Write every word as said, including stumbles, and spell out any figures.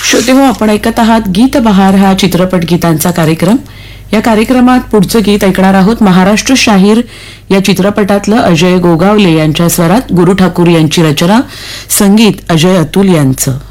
श्रोते हो, आपण ऐकत आहात गीत बहार हा चित्रपट गीतांचा कार्यक्रम. या कार्यक्रमात पुढचं गीत ऐकणार आहोत. महाराष्ट्र शाहीर या चित्रपटातलं अजय गोगावले यांच्या स्वरात, गुरु ठाकूर यांची रचना, संगीत अजय अतुल यांचं.